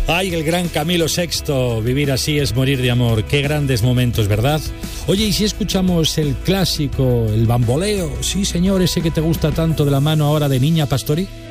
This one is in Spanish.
Ay, el gran Camilo VI, vivir así es morir de amor. Qué grandes momentos, ¿verdad? Oye, ¿y si escuchamos el clásico, el bamboleo? Sí, señor, ese que te gusta tanto, de la mano ahora de Niña Pastori.